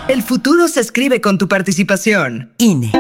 El futuro se escribe con tu participación. INE.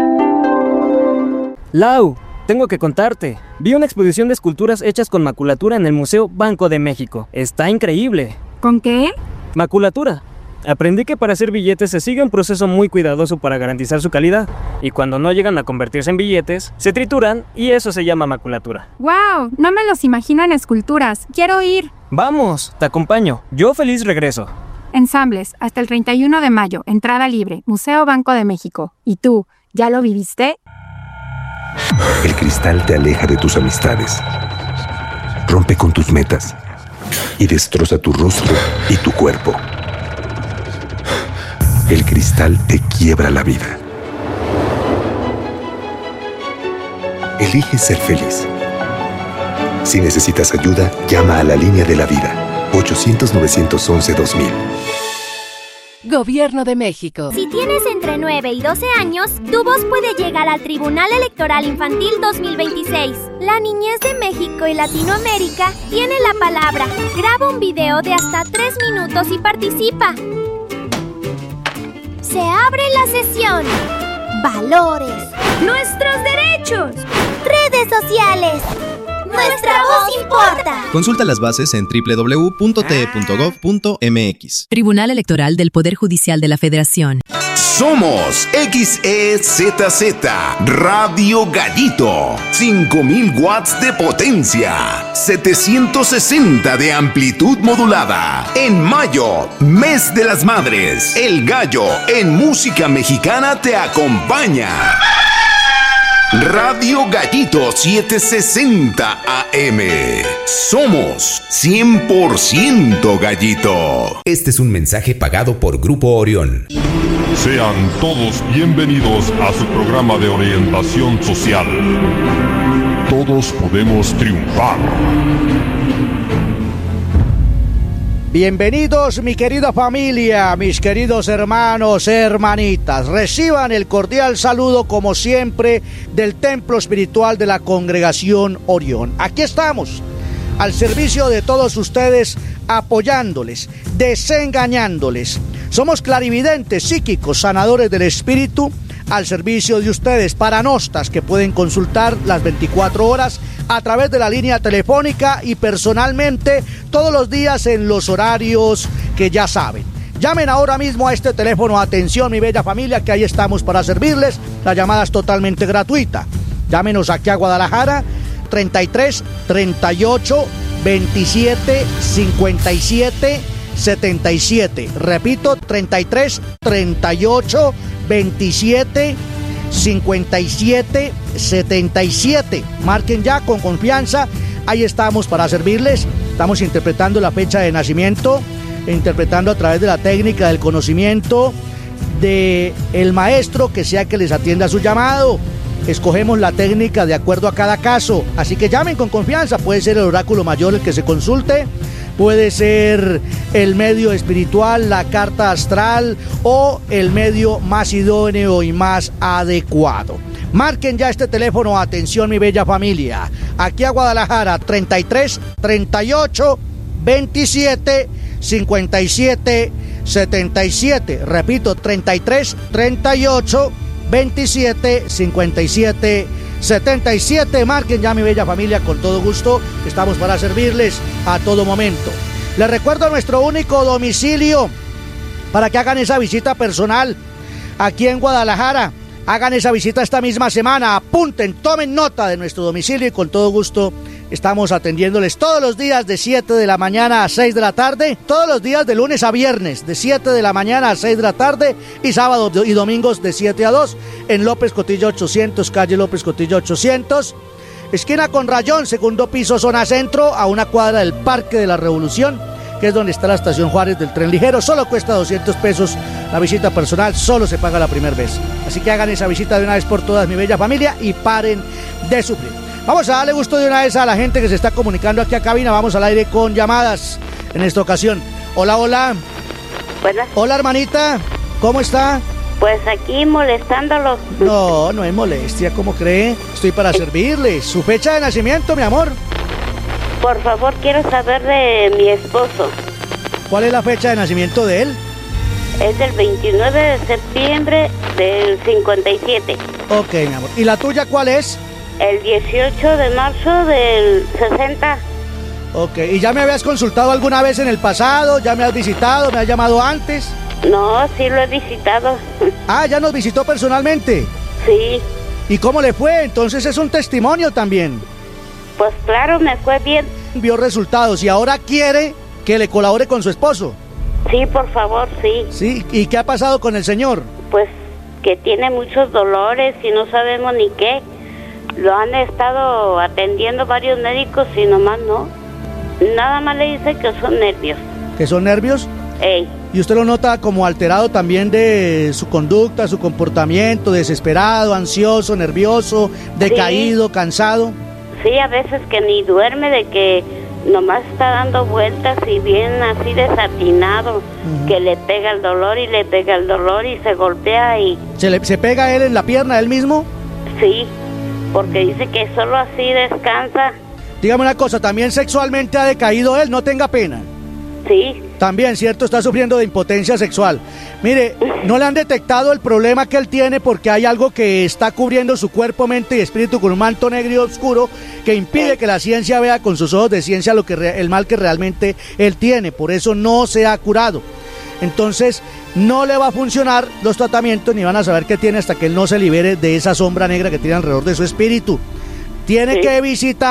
Lau, tengo que contarte. Vi una exposición de esculturas hechas con maculatura en el Museo Banco de México. Está increíble. ¿Con qué? Maculatura. Aprendí que para hacer billetes se sigue un proceso muy cuidadoso para garantizar su calidad. Y cuando no llegan a convertirse en billetes, se trituran y eso se llama maculatura. ¡Wow! No me los imagino en esculturas. ¡Quiero ir! Vamos, te acompaño. Yo feliz regreso. Ensambles, hasta el 31 de mayo. Entrada libre. Museo Banco de México. ¿Y tú, ya lo viviste? El cristal te aleja de tus amistades, rompe con tus metas y destroza tu rostro y tu cuerpo. El cristal te quiebra la vida. Elige ser feliz. Si necesitas ayuda, llama a la línea de la vida, 800-911-2000. Gobierno de México. Si tienes entre 9 y 12 años, tu voz puede llegar al Tribunal Electoral Infantil 2026. La niñez de México y Latinoamérica tiene la palabra. Graba un video de hasta 3 minutos y participa. Se abre la sesión. Valores. Nuestros derechos. Redes sociales. Nuestra voz importa. Consulta las bases en www.te.gov.mx. Tribunal Electoral del Poder Judicial de la Federación. Somos XEZZ Radio Gallito. 5000 watts de potencia. 760 de amplitud modulada. En mayo, mes de las madres. El Gallo en música mexicana te acompaña. Radio Gallito 760 AM. Somos 100% Gallito. Este es un mensaje pagado por Grupo Orión. Sean todos bienvenidos a su programa de orientación social. Todos podemos triunfar. Bienvenidos, mi querida familia, mis queridos hermanos, hermanitas. Reciban el cordial saludo, como siempre, del Templo Espiritual de la Congregación Orión. Aquí estamos, al servicio de todos ustedes, apoyándoles, desengañándoles. Somos clarividentes, psíquicos, sanadores del espíritu, al servicio de ustedes, paranostas que pueden consultar las 24 horas a través de la línea telefónica y personalmente todos los días en los horarios que ya saben. Llamen ahora mismo a este teléfono. Atención, mi bella familia, que ahí estamos para servirles. La llamada es totalmente gratuita. Llámenos aquí a Guadalajara, 33 38 27 57 77. Repito, 33 38 27 57 77. Marquen ya con confianza. Ahí estamos para servirles. Estamos interpretando la fecha de nacimiento, interpretando a través de la técnica del conocimiento de el maestro que sea que les atienda su llamado. Escogemos la técnica de acuerdo a cada caso, así que llamen con confianza. Puede ser el oráculo mayor el que se consulte, puede ser el medio espiritual, la carta astral o el medio más idóneo y más adecuado. Marquen ya este teléfono. Atención, mi bella familia, aquí a Guadalajara, 33 38 27 57 77. Repito, 33 38 27 57 77. Marquen ya, mi bella familia, con todo gusto. Estamos para servirles a todo momento. Les recuerdo nuestro único domicilio para que hagan esa visita personal aquí en Guadalajara. Hagan esa visita esta misma semana. Apunten, tomen nota de nuestro domicilio y con todo gusto estamos atendiéndoles todos los días de 7 de la mañana a 6 de la tarde. Todos los días de lunes a viernes de 7 de la mañana a 6 de la tarde y sábados y domingos de 7 a 2 en López Cotillo 800, calle López Cotillo 800, esquina con Rayón, segundo piso, zona centro, a una cuadra del Parque de la Revolución, que es donde está la estación Juárez del tren ligero. Solo cuesta 200 pesos la visita personal, solo se paga la primera vez. Así que hagan esa visita de una vez por todas, mi bella familia, y paren de sufrir. Vamos a darle gusto de una vez a la gente que se está comunicando aquí a cabina. Vamos al aire con llamadas en esta ocasión. Hola, hola. Buenas. Hola, hermanita, ¿cómo está? Pues aquí molestándolo. No, no es molestia, ¿cómo cree? Estoy para servirle. ¿Su fecha de nacimiento, mi amor? Por favor, quiero saber de mi esposo. ¿Cuál es la fecha de nacimiento de él? Es del 29 de septiembre del 57. Ok, mi amor. ¿Y la tuya cuál es? El 18 de marzo del 60. Ok, ¿y ya me habías consultado alguna vez en el pasado? ¿Ya me has visitado? ¿Me has llamado antes? No, sí lo he visitado. Ah, ¿ya nos visitó personalmente? Sí. ¿Y cómo le fue? Entonces es un testimonio también. Pues claro, me fue bien. Vio resultados y ahora quiere que le colabore con su esposo. Sí, por favor, sí. Sí, ¿y qué ha pasado con el señor? Pues que tiene muchos dolores y no sabemos ni qué. Lo han estado atendiendo varios médicos y nomás no. Nada más le dice que son nervios. ¿Que son nervios? Ey. ¿Y usted lo nota como alterado también de su conducta, su comportamiento, desesperado, ansioso, nervioso, decaído, sí, cansado? Sí, a veces que ni duerme, de que nomás está dando vueltas y bien así desatinado, que le pega el dolor y le pega el dolor y se golpea y... ¿Se pega él en la pierna, él mismo? Sí, porque dice que solo así descansa. Dígame una cosa, ¿también sexualmente ha decaído él? No tenga pena. Sí. También, ¿cierto? Está sufriendo de impotencia sexual. Mire, no le han detectado el problema que él tiene porque hay algo que está cubriendo su cuerpo, mente y espíritu con un manto negro y oscuro que impide que la ciencia vea con sus ojos de ciencia el mal que realmente él tiene. Por eso no se ha curado. Entonces, no le va a funcionar los tratamientos ni van a saber qué tiene hasta que él no se libere de esa sombra negra que tiene alrededor de su espíritu. Tiene que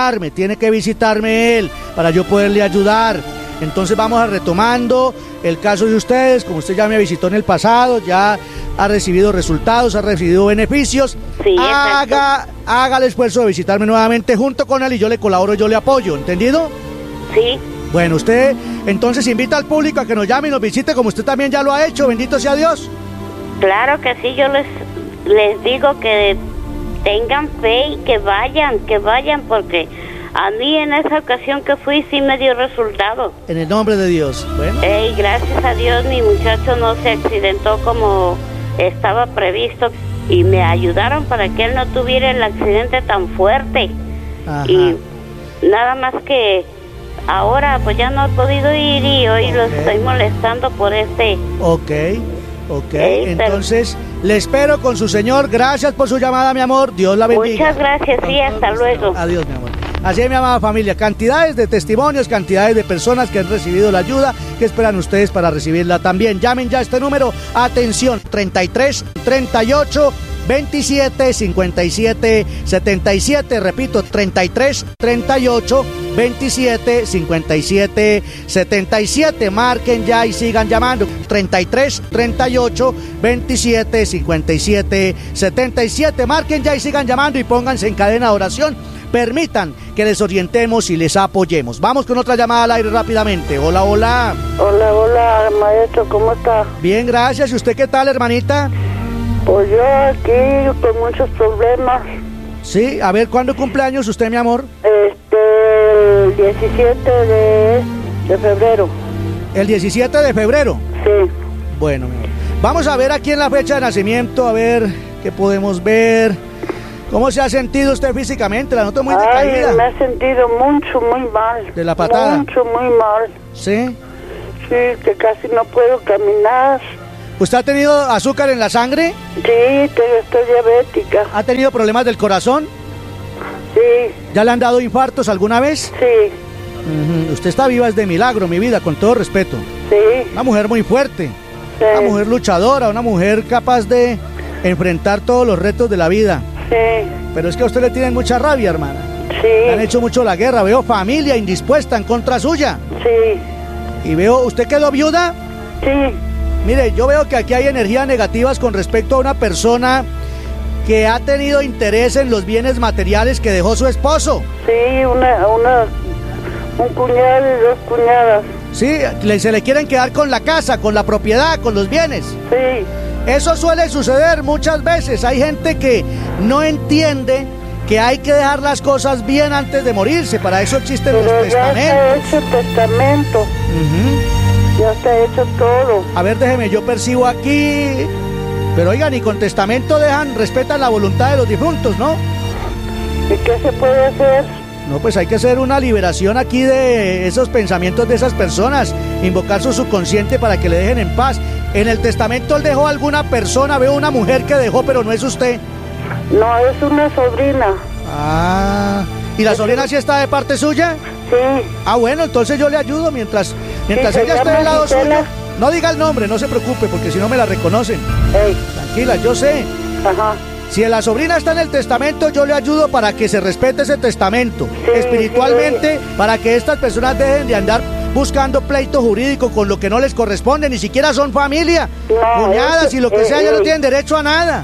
visitarme él para yo poderle ayudar. Entonces vamos a retomando el caso de ustedes. Como usted ya me visitó en el pasado, ya ha recibido resultados, ha recibido beneficios. Sí, haga el esfuerzo de visitarme nuevamente junto con él y yo le colaboro, yo le apoyo, ¿entendido? Sí. Bueno, usted entonces invita al público a que nos llame y nos visite como usted también ya lo ha hecho, bendito sea Dios. Claro que sí, yo les digo que tengan fe y que vayan porque... A mí en esa ocasión que fui sí me dio resultado. En el nombre de Dios. Bueno. Gracias a Dios mi muchacho no se accidentó como estaba previsto y me ayudaron para que él no tuviera el accidente tan fuerte. Ajá. Y nada más que ahora pues ya no he podido ir y hoy lo estoy molestando por Ok. Entonces le espero con su señor. Gracias por su llamada, mi amor. Dios la bendiga. Muchas gracias, sí, hasta luego. Adiós, mi amor. Así es, mi amada familia, cantidades de testimonios, cantidades de personas que han recibido la ayuda, que esperan ustedes para recibirla también. Llamen ya a este número, atención, 33 38 27 57 77, repito, 33 38 27 57 77, marquen ya y sigan llamando, 33 38 27 57 77, marquen ya y sigan llamando y pónganse en cadena de oración. Permitan que les orientemos y les apoyemos. Vamos con otra llamada al aire rápidamente. Hola, hola. Hola, maestro, ¿cómo está? Bien, gracias. ¿Y usted qué tal, hermanita? Pues yo aquí con muchos problemas. Sí, a ver, ¿cuándo cumpleaños usted, mi amor? El 17 de febrero. ¿El 17 de febrero? Sí. Bueno, mi amor, vamos a ver aquí en la fecha de nacimiento, a ver qué podemos ver. ¿Cómo se ha sentido usted físicamente? La noto muy decaída. Me he sentido mucho, muy mal. ¿De la patada? Mucho, muy mal. ¿Sí? Sí, que casi no puedo caminar. ¿Usted ha tenido azúcar en la sangre? Sí, estoy diabética. ¿Ha tenido problemas del corazón? Sí. ¿Ya le han dado infartos alguna vez? Sí. Usted está viva, es de milagro, mi vida, con todo respeto. Sí. Una mujer muy fuerte. Sí. Una mujer luchadora, una mujer capaz de enfrentar todos los retos de la vida. Sí. Pero es que a usted le tienen mucha rabia, hermana. Sí. Le han hecho mucho la guerra. Veo familia indispuesta en contra suya. Sí. Y veo, ¿usted quedó viuda? Sí. Mire, yo veo que aquí hay energías negativas con respecto a una persona que ha tenido interés en los bienes materiales que dejó su esposo. Sí, un cuñado y dos cuñadas. Sí, se le quieren quedar con la casa, con la propiedad, con los bienes. Sí. Eso suele suceder muchas veces. Hay gente que no entiende que hay que dejar las cosas bien antes de morirse. Para eso existen los testamentos. Ya está hecho testamento. Ya está hecho todo. A ver, déjeme, yo percibo aquí. Pero oigan, y con testamento respetan la voluntad de los difuntos, ¿no? ¿Y qué se puede hacer? No, pues hay que hacer una liberación aquí de esos pensamientos de esas personas, invocar su subconsciente para que le dejen en paz. ¿En el testamento él dejó alguna persona? Veo una mujer que dejó, pero no es usted. No, es una sobrina. Ah, ¿y la sobrina sí está de parte suya? Sí. Ah, bueno, entonces yo le ayudo mientras ella esté del lado suyo. No diga el nombre, no se preocupe, porque si no me la reconocen. Tranquila, yo sé. Ajá. Si la sobrina está en el testamento, yo le ayudo para que se respete ese testamento. Espiritualmente, para que estas personas dejen de andar buscando pleito jurídico con lo que no les corresponde, ni siquiera son familia. Cuñadas y lo que sea, ya no tienen derecho a nada.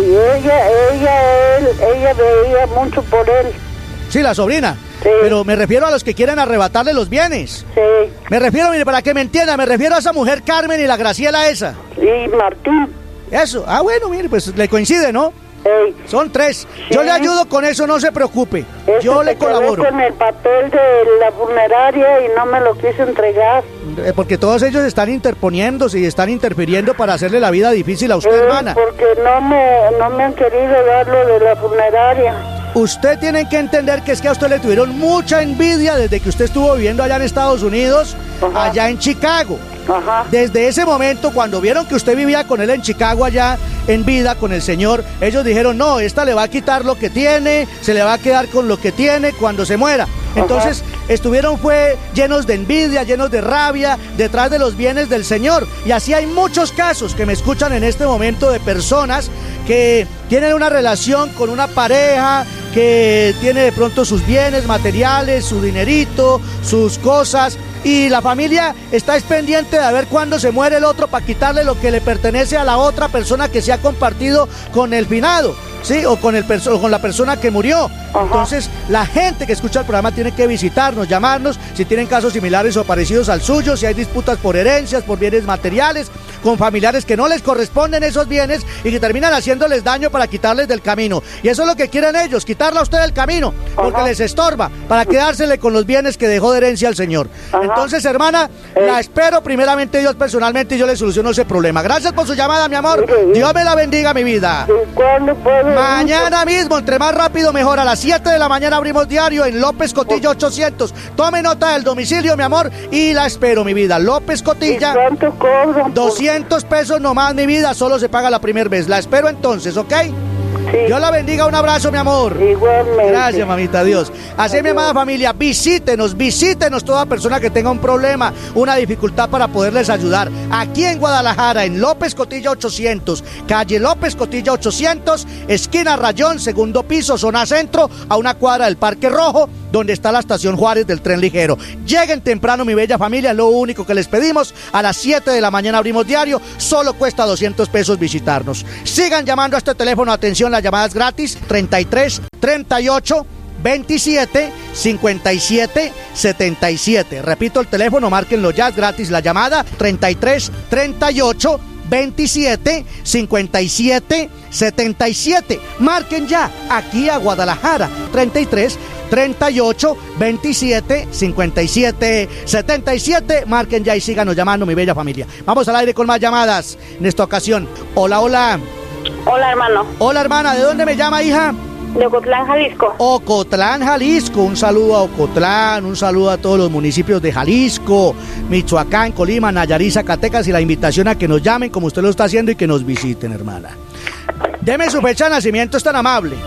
Ella veía mucho por él. Sí, la sobrina. Sí. Pero me refiero a los que quieren arrebatarle los bienes. Sí. Me refiero, mire, para que me entienda, me refiero a esa mujer Carmen y la Graciela esa. Y Martín. Eso. Ah, bueno, mire, pues le coincide, ¿no? Sí. Son 3. Sí. Yo le ayudo con eso, no se preocupe. Yo le colaboro. Con el papel de la funeraria y no me lo quiso entregar. Porque todos ellos están interponiéndose y están interfiriendo para hacerle la vida difícil a usted, hermana. Porque no me han querido dar lo de la funeraria. Usted tiene que entender que es que a usted le tuvieron mucha envidia desde que usted estuvo viviendo allá en Estados Unidos, allá en Chicago. Ajá. Desde ese momento, cuando vieron que usted vivía con él en Chicago allá en vida con el Señor, ellos dijeron, no, esta le va a quitar lo que tiene, se le va a quedar con lo que tiene cuando se muera. Entonces estuvieron llenos de envidia, llenos de rabia, detrás de los bienes del Señor. Y así hay muchos casos que me escuchan en este momento de personas que tienen una relación con una pareja que tiene de pronto sus bienes materiales, su dinerito, sus cosas, y la familia está pendiente de ver cuándo se muere el otro para quitarle lo que le pertenece a la otra persona que se ha compartido con el finado, ¿sí? O con la persona que murió. Entonces, la gente que escucha el programa tiene que visitarnos, llamarnos, si tienen casos similares o parecidos al suyo, si hay disputas por herencias, por bienes materiales, con familiares que no les corresponden esos bienes y que terminan haciéndoles daño para quitarles del camino. Y eso es lo que quieren ellos, quitarle a usted del camino, porque les estorba, para quedársele con los bienes que dejó de herencia al Señor. Entonces, hermana, la espero primeramente Dios personalmente y yo le soluciono ese problema. Gracias por su llamada, mi amor. Dios me la bendiga, mi vida. ¿Cuándo puedo? Mañana mismo, entre más rápido mejor. A las 7 de la mañana abrimos diario en López Cotilla 800. Tome nota del domicilio, mi amor, y la espero, mi vida. López Cotilla. ¿Y cuánto cobro? 200 pesos nomás, mi vida. Solo se paga la primera vez. La espero entonces, ¿ok? Sí. Dios la bendiga, un abrazo, mi amor. Igualmente. Gracias, mamita, Dios. Así, mi amada familia, visítenos toda persona que tenga un problema, una dificultad para poderles ayudar. Aquí en Guadalajara, en López Cotilla 800, calle López Cotilla 800, esquina Rayón, segundo piso, zona centro, a una cuadra del Parque Rojo, donde está la estación Juárez del tren ligero. Lleguen temprano, mi bella familia, lo único que les pedimos. A las 7 de la mañana abrimos diario, solo cuesta 200 pesos visitarnos. Sigan llamando a este teléfono, atención, las llamadas gratis, 33 38 27 57 77. Repito el teléfono, márquenlo ya, es gratis la llamada, 33 38 27 57 77. Marquen ya, aquí a Guadalajara, 33 38 27 57 77. Marquen ya y síganos llamando, mi bella familia. Vamos al aire con más llamadas en esta ocasión. Hola, hola. Hola, hermano. Hola, hermana. ¿De dónde me llama, hija? De Ocotlán, Jalisco. Ocotlán, Jalisco. Un saludo a Ocotlán, un saludo a todos los municipios de Jalisco, Michoacán, Colima, Nayarit, Zacatecas, y la invitación a que nos llamen como usted lo está haciendo y que nos visiten, hermana. Deme su fecha de nacimiento, es tan amable.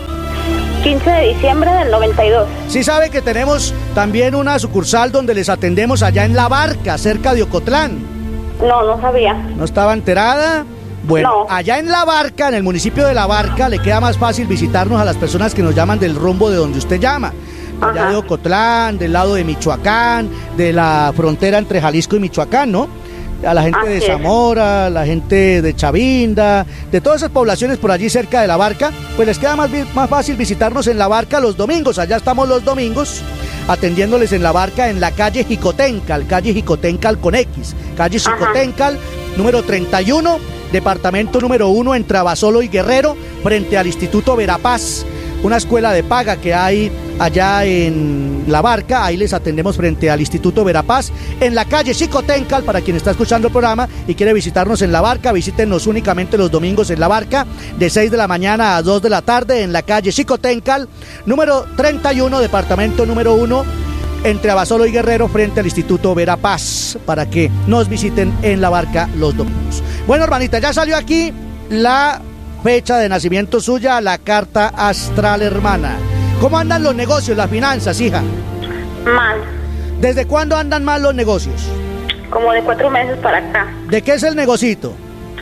15 de diciembre del 92. Sí sabe que tenemos también una sucursal donde les atendemos allá en La Barca, cerca de Ocotlán. No, no sabía. ¿No estaba enterada? Bueno, allá en La Barca, en el municipio de La Barca, le queda más fácil visitarnos a las personas que nos llaman del rumbo de donde usted llama. Allá de Ocotlán, del lado de Michoacán, de la frontera entre Jalisco y Michoacán, ¿no? A la gente de Zamora, la gente de Chavinda, de todas esas poblaciones por allí cerca de La Barca, pues les queda más fácil visitarnos en La Barca los domingos. Allá estamos los domingos atendiéndoles en La Barca, en la calle Jicotencal con X, calle Jicotencal, número 31, departamento número 1, entre Abasolo y Guerrero, frente al Instituto Verapaz, una escuela de paga que hay allá en La Barca. Ahí les atendemos frente al Instituto Verapaz, en la calle Xicotencal. Para quien está escuchando el programa y quiere visitarnos en La Barca, visítenos únicamente los domingos en La Barca, de 6 de la mañana a 2 de la tarde, en la calle Xicotencal, número 31, departamento número 1, entre Abasolo y Guerrero frente al Instituto Verapaz, para que nos visiten en La Barca los domingos. Bueno, hermanita, ya salió aquí la fecha de nacimiento suya, la carta astral, hermana. ¿Cómo andan los negocios, las finanzas, hija? Mal. ¿Desde cuándo andan mal los negocios? Como de 4 meses para acá. ¿De qué es el negocito?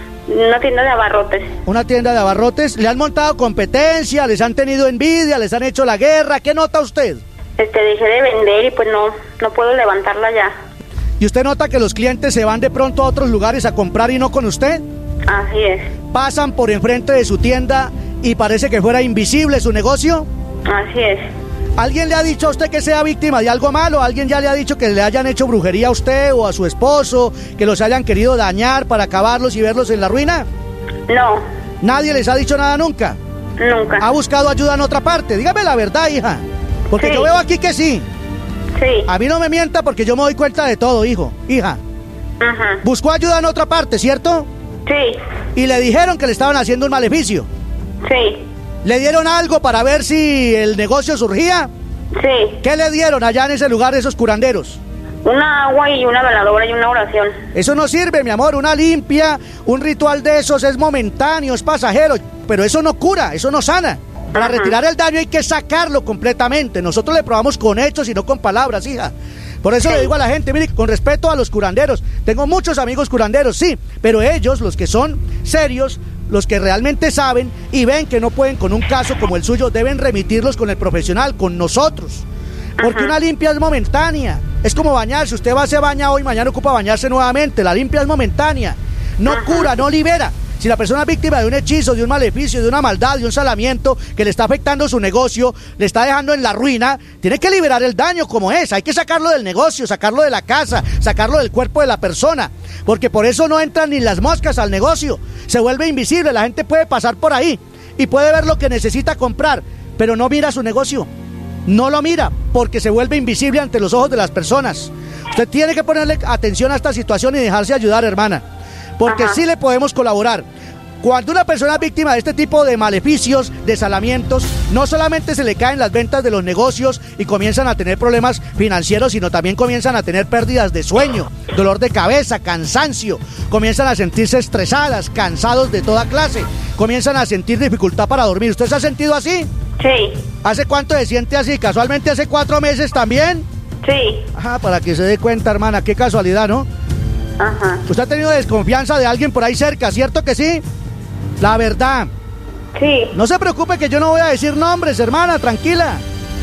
Una tienda de abarrotes. ¿Una tienda de abarrotes? ¿Le han montado competencia? ¿Les han tenido envidia? ¿Les han hecho la guerra? ¿Qué nota usted? Dejé de vender y pues no puedo levantarla ya. ¿Y usted nota que los clientes se van de pronto a otros lugares a comprar y no con usted? Así es. ¿Pasan por enfrente de su tienda y parece que fuera invisible su negocio? Así es. ¿Alguien le ha dicho a usted que sea víctima de algo malo? ¿Alguien ya le ha dicho que le hayan hecho brujería a usted o a su esposo? ¿Que los hayan querido dañar para acabarlos y verlos en la ruina? No. ¿Nadie les ha dicho nada nunca? Nunca. ¿Ha buscado ayuda en otra parte? Dígame la verdad, hija. Porque sí. Yo veo aquí que sí. Sí. A mí no me mienta porque yo me doy cuenta de todo, hija. Ajá. Buscó ayuda en otra parte, ¿cierto? Sí. Y le dijeron que le estaban haciendo un maleficio. Sí. ¿Le dieron algo para ver si el negocio surgía? Sí. ¿Qué le dieron allá en ese lugar esos curanderos? Una agua y una veladora y una oración. Eso no sirve, mi amor. Una limpia, un ritual de esos es momentáneo, es pasajero. Pero eso no cura, eso no sana. Para retirar el daño hay que sacarlo completamente. Nosotros le probamos con hechos y no con palabras, hija. Por eso le digo a la gente, mire, con respeto a los curanderos. Tengo muchos amigos curanderos, sí. Pero ellos, los que son serios, los que realmente saben y ven que no pueden con un caso como el suyo, deben remitirlos con el profesional, con nosotros. Porque una limpia es momentánea. Es como bañarse. Usted se baña hoy, mañana ocupa bañarse nuevamente. La limpia es momentánea. No cura, no libera. Si la persona es víctima de un hechizo, de un maleficio, de una maldad, de un salamiento que le está afectando su negocio, le está dejando en la ruina, tiene que liberar el daño como es. Hay que sacarlo del negocio, sacarlo de la casa, sacarlo del cuerpo de la persona. Porque por eso no entran ni las moscas al negocio. Se vuelve invisible, la gente puede pasar por ahí y puede ver lo que necesita comprar, pero no mira su negocio. No lo mira porque se vuelve invisible ante los ojos de las personas. Usted tiene que ponerle atención a esta situación y dejarse ayudar, hermana. Porque sí le podemos colaborar. Cuando una persona es víctima de este tipo de maleficios, de salamientos, no solamente se le caen las ventas de los negocios y comienzan a tener problemas financieros, sino también comienzan a tener pérdidas de sueño, dolor de cabeza, cansancio, comienzan a sentirse estresadas, cansados de toda clase, comienzan a sentir dificultad para dormir. ¿Usted se ha sentido así? Sí. ¿Hace cuánto se siente así? ¿Casualmente hace 4 meses también? Sí. Ajá, para que se dé cuenta, hermana, qué casualidad, ¿no? Ajá. ¿Usted ha tenido desconfianza de alguien por ahí cerca, cierto que sí? La verdad. Sí. No se preocupe que yo no voy a decir nombres, hermana, tranquila.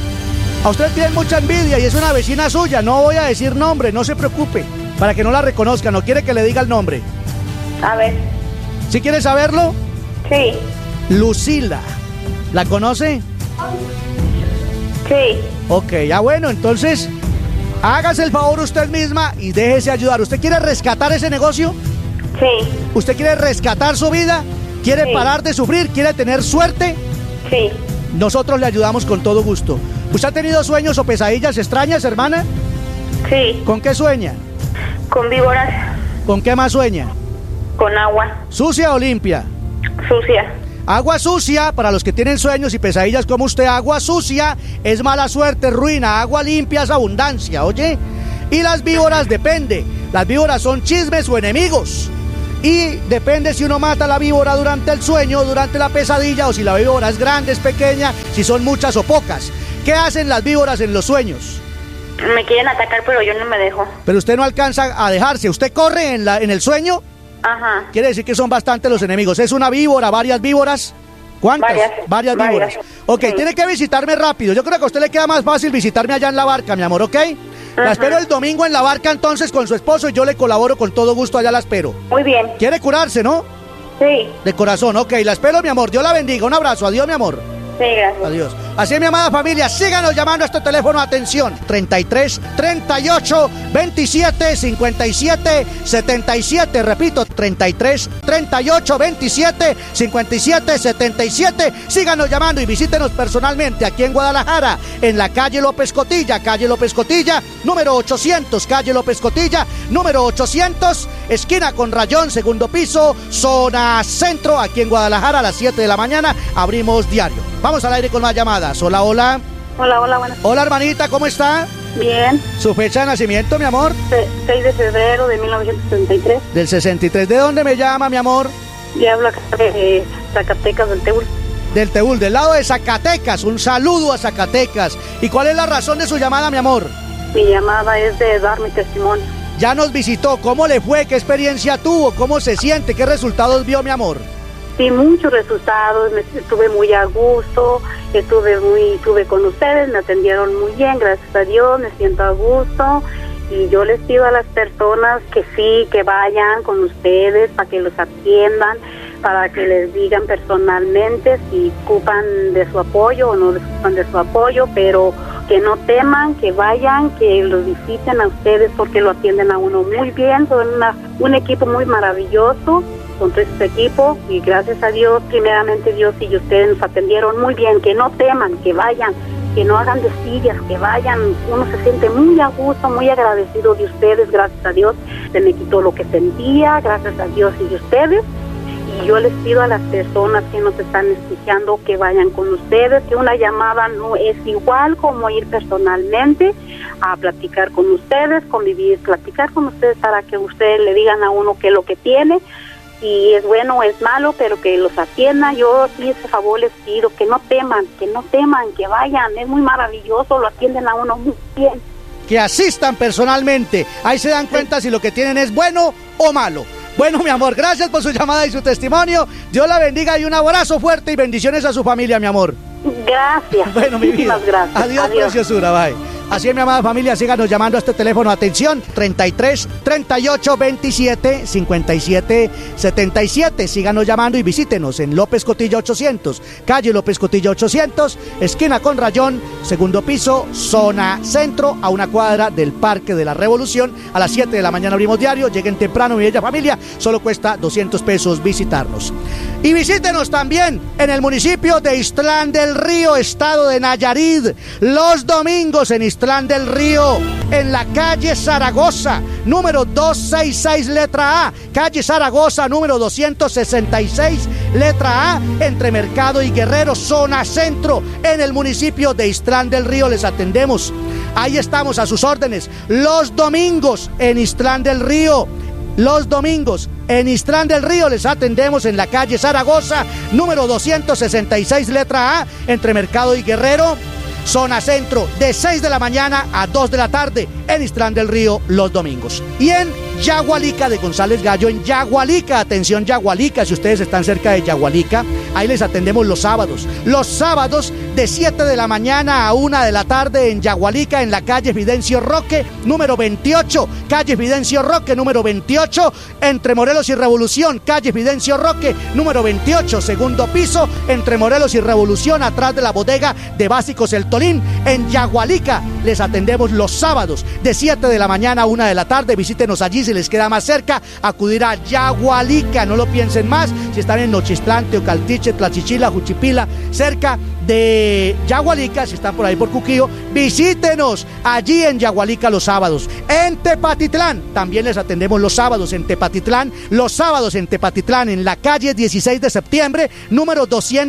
A usted tiene mucha envidia y es una vecina suya, no voy a decir nombre, no se preocupe. Para que no la reconozca, no quiere que le diga el nombre. A ver. ¿Sí quiere saberlo? Sí. Lucila. ¿La conoce? Sí. Ok, ya bueno, entonces hágase el favor usted misma y déjese ayudar. ¿Usted quiere rescatar ese negocio? Sí. ¿Usted quiere rescatar su vida? ¿Quiere parar de sufrir? ¿Quiere tener suerte? Sí. Nosotros le ayudamos con todo gusto. ¿Usted ha tenido sueños o pesadillas extrañas, hermana? Sí. ¿Con qué sueña? Con víboras. ¿Con qué más sueña? Con agua. ¿Sucia o limpia? Sucia. Agua sucia, para los que tienen sueños y pesadillas como usted, agua sucia es mala suerte, ruina. Agua limpia es abundancia, ¿oye? Y las víboras depende. Las víboras son chismes o enemigos. Y depende si uno mata a la víbora durante el sueño, durante la pesadilla, o si la víbora es grande, es pequeña, si son muchas o pocas. ¿Qué hacen las víboras en los sueños? Me quieren atacar, pero yo no me dejo. Pero usted no alcanza a dejarse. ¿Usted corre en el sueño? Ajá. Quiere decir que son bastantes los enemigos. ¿Es una víbora, varias víboras? ¿Cuántas? Varias víboras. Ok, sí. Tiene que visitarme rápido. Yo creo que a usted le queda más fácil visitarme allá en La Barca, mi amor, ¿ok? La espero el domingo en La Barca entonces con su esposo y yo le colaboro con todo gusto, allá la espero. Muy bien. ¿Quiere curarse, no? Sí. De corazón, ok, la espero, mi amor. Dios la bendiga. Un abrazo. Adiós, mi amor. Sí, gracias. Adiós. Así es, mi amada familia, síganos llamando a este teléfono, atención, 33 38 27 57 77, repito, 33 38 27 57 77, síganos llamando y visítenos personalmente aquí en Guadalajara, en la calle López Cotilla, número 800, calle López Cotilla, número 800, esquina con Rayón, segundo piso, zona centro, aquí en Guadalajara, a las 7 de la mañana, abrimos diario. Vamos al aire con más llamadas. Hola, hola. Hola, hola, buenas. Hola, hermanita, ¿cómo está? Bien. ¿Su fecha de nacimiento, mi amor? 6 de febrero de 1963. Del 63. ¿De dónde me llama, mi amor? Le hablo acá de Zacatecas, del Teúl. Del Teúl, del lado de Zacatecas. Un saludo a Zacatecas. ¿Y cuál es la razón de su llamada, mi amor? Mi llamada es de dar mi testimonio. Ya nos visitó. ¿Cómo le fue? ¿Qué experiencia tuvo? ¿Cómo se siente? ¿Qué resultados vio, mi amor? Sí, muchos resultados, estuve muy a gusto, estuve con ustedes, me atendieron muy bien, gracias a Dios, me siento a gusto y yo les pido a las personas que sí, que vayan con ustedes para que los atiendan, para que les digan personalmente si ocupan de su apoyo o no les ocupan de su apoyo, pero que no teman, que vayan, que los visiten a ustedes porque lo atienden a uno muy bien, son un equipo muy maravilloso. Con todo este equipo y gracias a Dios, primeramente Dios y ustedes nos atendieron muy bien, que no teman, que vayan, que no hagan destillas, que vayan, uno se siente muy a gusto, muy agradecido de ustedes, gracias a Dios, se me quitó lo que sentía, gracias a Dios y ustedes, y yo les pido a las personas que nos están escuchando que vayan con ustedes, que una llamada no es igual como ir personalmente a platicar con ustedes, convivir, platicar con ustedes para que ustedes le digan a uno qué es lo que tiene, si es bueno o es malo, pero que los atienda. Yo sí ese favor les pido, que no teman, que vayan, es muy maravilloso, lo atienden a uno muy bien. Que asistan personalmente, ahí se dan cuenta si lo que tienen es bueno o malo. Bueno, mi amor, gracias por su llamada y su testimonio, Dios la bendiga y un abrazo fuerte y bendiciones a su familia, mi amor. Gracias. Bueno, mi vida. Gracias. Adiós, preciosura, bye. Así es, mi amada familia, síganos llamando a este teléfono, atención, 33 38 27 57 77. Síganos llamando y visítenos en López Cotilla 800, calle López Cotilla 800, esquina con Rayón, segundo piso, zona centro, a una cuadra del Parque de la Revolución. A las 7 de la mañana abrimos diario. Lleguen temprano, mi bella familia, solo cuesta 200 pesos visitarnos. Y visítenos también en el municipio de Ixtlán del Río, estado de Nayarit, los domingos en Ixtlán del Río, en la calle Zaragoza, número 266, letra A, calle Zaragoza, número 266, letra A, entre Mercado y Guerrero, zona centro, en el municipio de Ixtlán del Río. Les atendemos, ahí estamos a sus órdenes, los domingos en Ixtlán del Río. Los domingos en Ixtlán del Río les atendemos en la calle Zaragoza, número 266, letra A, entre Mercado y Guerrero, zona centro, de 6 de la mañana a 2 de la tarde en Ixtlán del Río los domingos. Y en Yagualica de González Gallo, en Yagualica, atención Yagualica, si ustedes están cerca de Yagualica, ahí les atendemos los sábados de 7 de la mañana a 1 de la tarde en Yagualica, en la calle Fidencio Roque, número 28, calle Fidencio Roque, número 28, entre Morelos y Revolución, calle Fidencio Roque, número 28, segundo piso, entre Morelos y Revolución, atrás de la bodega de Básicos El Tolín, en Yagualica. Les atendemos los sábados de 7 de la mañana a 1 de la tarde. Visítenos allí si les queda más cerca, acudir a Yagualica, no lo piensen más. Si están en Nochistlán, Teocaltiche, Tlachichila, Juchipila, cerca de Yagualica, si están por ahí por Cuquío, visítenos allí en Yagualica los sábados. En Tepatitlán también les atendemos los sábados en Tepatitlán, en la calle 16 de septiembre, número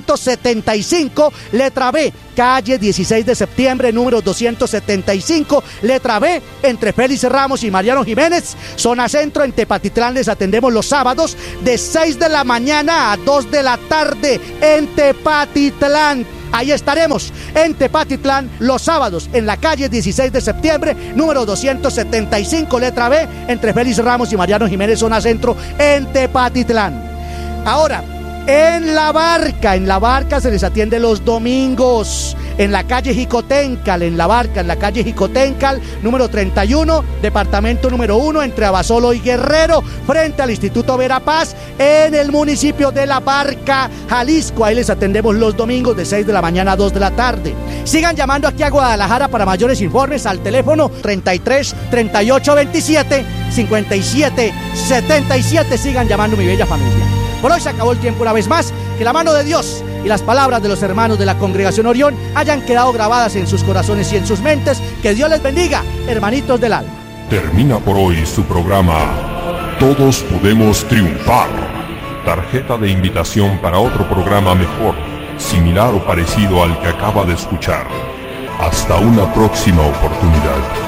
275, letra B, calle 16 de septiembre, número 275, letra B, entre Félix Ramos y Mariano Jiménez, zona centro. En Tepatitlán les atendemos los sábados de 6 de la mañana a 2 de la tarde en Tepatitlán. Ahí estaremos en Tepatitlán los sábados en la calle 16 de septiembre, número 275, letra B, entre Félix Ramos y Mariano Jiménez, zona centro, en Tepatitlán. Ahora, en La Barca se les atiende los domingos, en la calle Jicotencal, en la calle Jicotencal, número 31, departamento número 1, entre Abasolo y Guerrero, frente al Instituto Verapaz, en el municipio de La Barca, Jalisco. Ahí les atendemos los domingos de 6 de la mañana a 2 de la tarde. Sigan llamando aquí a Guadalajara para mayores informes al teléfono 33 38 27 57 77. Sigan llamando, mi bella familia. Por hoy se acabó el tiempo una vez más. Que la mano de Dios y las palabras de los hermanos de la Congregación Orión hayan quedado grabadas en sus corazones y en sus mentes. Que Dios les bendiga, hermanitos del alma. Termina por hoy su programa Todos Podemos Triunfar. Tarjeta de invitación para otro programa mejor, similar o parecido al que acaba de escuchar. Hasta una próxima oportunidad.